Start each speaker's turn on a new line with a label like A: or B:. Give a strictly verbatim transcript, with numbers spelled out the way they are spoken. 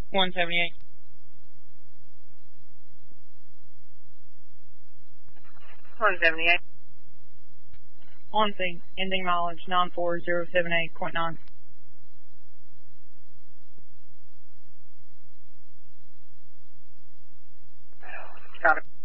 A: one seventy-eight.
B: one seventy-eight.
A: On scene, ending mileage nine four zero seven eight point nine.
B: Got it.